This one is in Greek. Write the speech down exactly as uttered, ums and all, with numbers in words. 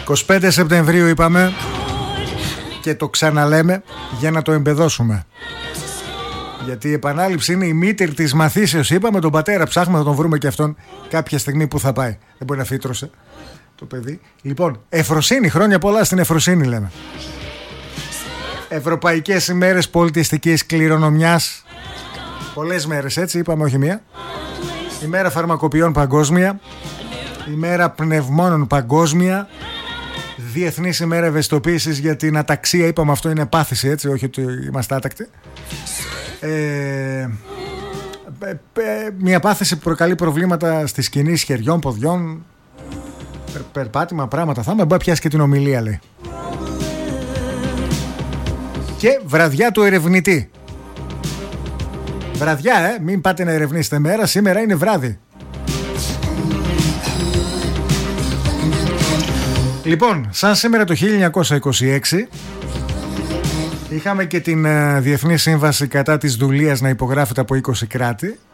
είκοσι πέντε Σεπτεμβρίου είπαμε και το ξαναλέμε για να το εμπεδώσουμε. Γιατί η επανάληψη είναι η μήτηρ της μαθήσεως. Είπαμε τον πατέρα, ψάχνουμε να τον βρούμε και αυτόν κάποια στιγμή που θα πάει. Δεν μπορεί να φύτρωσε το παιδί. Λοιπόν, Εφροσύνη, χρόνια πολλά στην Εφροσύνη λέμε. Ευρωπαϊκές ημέρες πολιτιστικής κληρονομιάς. Πολλές μέρες έτσι, είπαμε, όχι μία. Ημέρα φαρμακοποιών παγκόσμια. Ημέρα πνευμόνων παγκόσμια. Διεθνής ημέρα ευαισθητοποίησης για την αταξία. Είπαμε αυτό είναι πάθηση έτσι, όχι ότι είμαστε άτακτοι. Ε, ε, ε, μια πάθηση που προκαλεί προβλήματα στις κινήσεις χεριών, ποδιών, περ, περπάτημα, πράγματα. Θα με μπα πιάσει και την ομιλία λέει. Και βραδιά του ερευνητή. Βραδιά, ε, μην πάτε να ερευνήσετε μέρα, σήμερα είναι βράδυ. Λοιπόν, σαν σήμερα το χίλια εννιακόσια είκοσι έξι είχαμε και την uh, Διεθνή Σύμβαση κατά της δουλείας να υπογράφεται από είκοσι κράτη.